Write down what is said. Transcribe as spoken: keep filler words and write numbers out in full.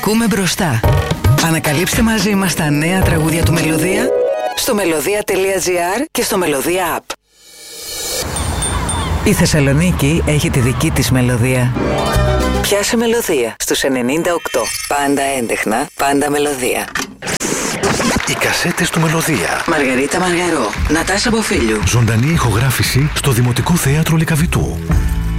Ακούμε μπροστά. Ανακαλύψτε μαζί μας τα νέα τραγούδια του Μελωδία στο μελωδία τελεία τζι άρ και στο Μελωδία App. Η Θεσσαλονίκη έχει τη δική της μελωδία. Πιάσε Μελωδία στους ενενήντα οκτώ. Πάντα έντεχνα, πάντα μελωδία. Οι κασέτες του Μελωδία. Μαργαρίτα Μαργαρό, Νατάσα Μποφίλιου. Ζωντανή ηχογράφηση στο Δημοτικό Θέατρο Λυκαβητού.